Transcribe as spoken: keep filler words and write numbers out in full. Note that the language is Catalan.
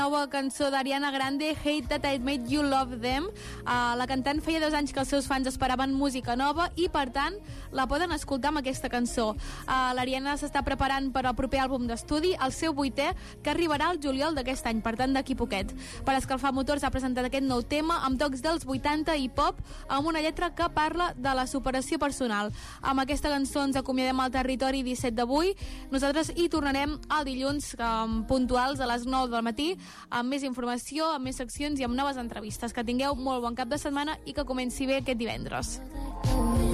Nova cançó d'Ariana Grande, Hate That I Made You Love Them. Uh, la cantant feia dos anys que els seus fans esperaven música nova i, per tant, la poden escoltar amb aquesta cançó. Uh, L'Ariana s'està preparant per al proper àlbum d'estudi, el seu vuitè, que arribarà al juliol d'aquest any, per tant, d'aquí poquet. Per escalfar motors ha presentat aquest nou tema amb tocs dels vuitanta i pop, amb una lletra que parla de la superació personal. Amb aquesta cançó ens acomiadem al territori disset d'avui. Nosaltres hi tornarem el dilluns, um, puntuals a les nou del matí, amb més informació, amb més seccions i amb noves entrevistes. Que tingueu molt bon cap de setmana i que comenci bé aquest divendres.